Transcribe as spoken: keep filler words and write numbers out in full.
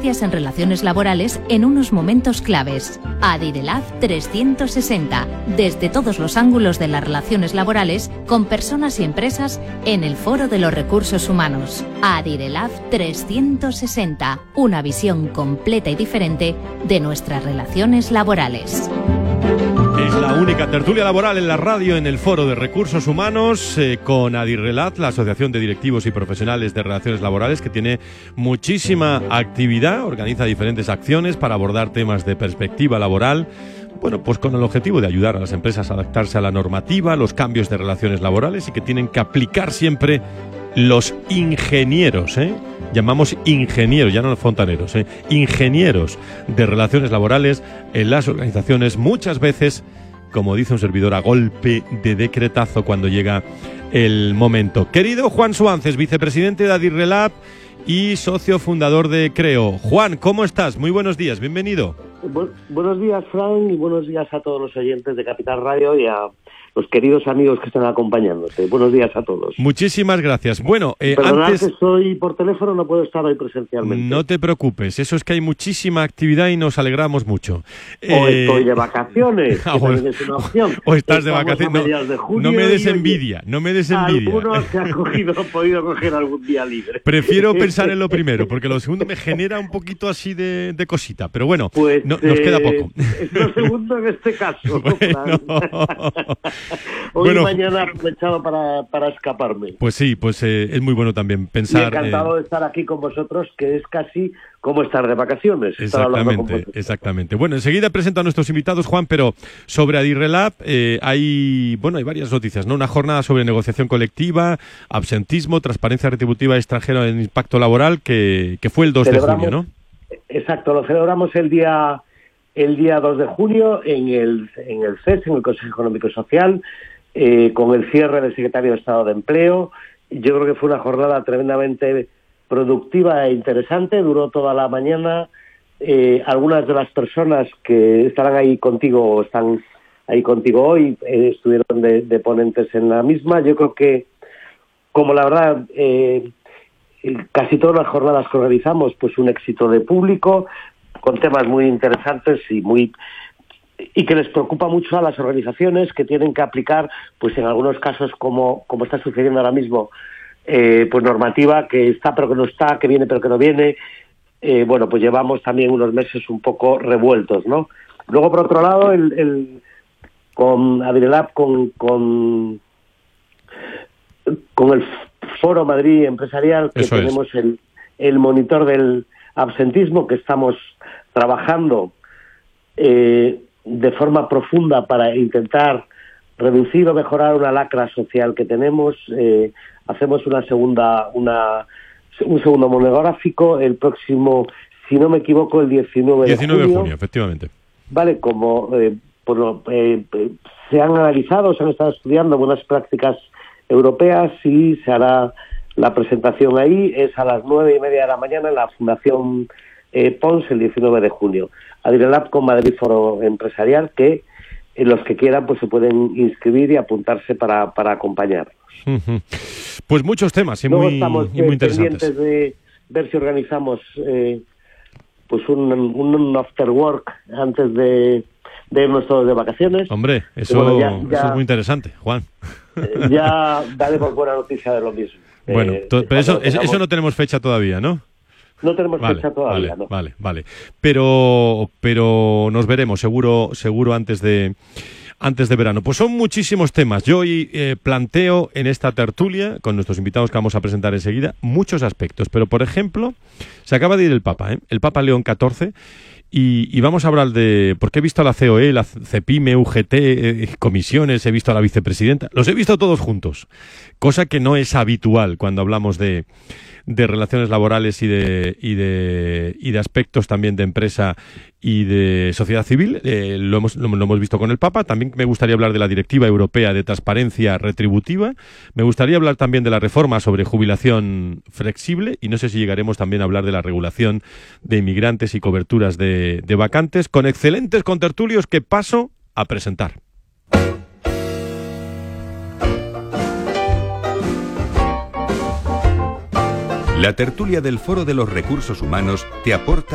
experiencias en relaciones laborales en unos momentos claves. Adirelab trescientos sesenta, desde todos los ángulos de las relaciones laborales con personas y empresas en el Foro de los Recursos Humanos. Adirelab trescientos sesenta, una visión completa y diferente de nuestras relaciones laborales. Es la única tertulia laboral en la radio en el Foro de Recursos Humanos eh, con Adirelab, la Asociación de Directivos y Profesionales de Relaciones Laborales, que tiene muchísima actividad, organiza diferentes acciones para abordar temas de perspectiva laboral, bueno, pues con el objetivo de ayudar a las empresas a adaptarse a la normativa, los cambios de relaciones laborales y que tienen que aplicar siempre los ingenieros, ¿eh? Llamamos ingenieros, ya no los fontaneros, ¿eh? Ingenieros de relaciones laborales en las organizaciones, muchas veces, como dice un servidor, a golpe de decretazo cuando llega el momento. Querido Juan Suances, vicepresidente de Adirelab y socio fundador de Creo. Juan, ¿cómo estás? Muy buenos días, bienvenido. Bu- buenos días, Fran, y buenos días a todos los oyentes de Capital Radio y a los queridos amigos que están acompañándote. Buenos días a todos. Muchísimas gracias. Bueno, eh, Perdonad antes... que estoy por teléfono, no puedo estar hoy presencialmente. No te preocupes, eso es que hay muchísima actividad y nos alegramos mucho. O eh... estoy de vacaciones, que ah, bueno. también es una opción. O estás de Estamos vacaciones. a de junio, no, no me des y, envidia, no me des envidia. Algunos se han cogido, podido coger algún día libre. Prefiero pensar en lo primero, porque lo segundo me genera un poquito así de, de cosita. Pero bueno, pues, no, nos queda poco. Es lo segundo en este caso. Bueno, Hoy bueno, mañana he aprovechado para, para escaparme. Pues sí, pues eh, es muy bueno también pensar... Y encantado eh, de estar aquí con vosotros, que es casi como estar de vacaciones. Exactamente, exactamente. Bueno, enseguida presento a nuestros invitados, Juan, pero sobre Adirelab eh, hay, bueno, hay varias noticias, ¿no? Una jornada sobre negociación colectiva, absentismo, transparencia retributiva extranjera en impacto laboral, que, que fue el dos de junio, ¿no? Exacto, lo celebramos el día el día dos de junio en el, en el C E S, en el Consejo Económico y Social, eh, con el cierre del secretario de Estado de Empleo. Yo creo que fue una jornada tremendamente productiva e interesante, duró toda la mañana. Eh, algunas de las personas que estarán ahí contigo o están ahí contigo hoy eh, estuvieron de, de ponentes en la misma. Yo creo que, como la verdad, eh, casi todas las jornadas que organizamos, pues un éxito de público, con temas muy interesantes y muy y que les preocupa mucho a las organizaciones, que tienen que aplicar, pues en algunos casos, como, como está sucediendo ahora mismo, eh, pues normativa que está pero que no está, que viene pero que no viene. Eh, bueno, pues llevamos también unos meses un poco revueltos, ¿no? Luego, por otro lado, el, el con Adirelab, con, con, con el Foro Madrid Empresarial, que Eso tenemos es. el, el monitor del absentismo, que estamos trabajando eh, de forma profunda para intentar reducir o mejorar una lacra social que tenemos. Eh, hacemos una segunda, una un segundo monográfico el próximo, si no me equivoco, el diecinueve de junio. diecinueve de junio, efectivamente. Vale, como eh, pues, eh, se han analizado, se han estado estudiando buenas prácticas europeas y se hará la presentación ahí. Es a las nueve y media de la mañana en la Fundación eh, Pons, el diecinueve de junio. Adirelab con Madrid Foro Empresarial, que eh, los que quieran pues se pueden inscribir y apuntarse para, para acompañarnos. Uh-huh. Pues muchos temas y Luego muy, estamos y muy eh, interesantes. pendientes de ver si organizamos eh, pues un, un after work antes de, de irnos todos de vacaciones. Hombre, eso, bueno, ya, ya, eso es muy interesante, Juan. Eh, ya daremos buena noticia de lo mismo. Bueno, eh, to- pero eso, tengamos... eso no tenemos fecha todavía, ¿no? No tenemos vale, fecha todavía, vale, ¿no? Vale, vale. Pero, pero nos veremos, seguro, seguro antes de antes de verano. Pues son muchísimos temas. Yo hoy eh, planteo en esta tertulia, con nuestros invitados que vamos a presentar enseguida, muchos aspectos. Pero, por ejemplo, se acaba de ir el Papa, ¿eh? El Papa León catorce. Y, y vamos a hablar de... Porque he visto a la C O E, la CEPIME, U G T, eh, comisiones, he visto a la vicepresidenta. Los he visto todos juntos. Cosa que no es habitual cuando hablamos de, de relaciones laborales y de, y de, y de aspectos también de empresa y de sociedad civil. Eh, lo, hemos, lo, lo hemos visto con el Papa. También me gustaría hablar de la Directiva Europea de Transparencia Retributiva. Me gustaría hablar también de la reforma sobre jubilación flexible. Y no sé si llegaremos también a hablar de la regulación de inmigrantes y coberturas de, de vacantes, con excelentes contertulios que paso a presentar. La tertulia del Foro de los Recursos Humanos te aporta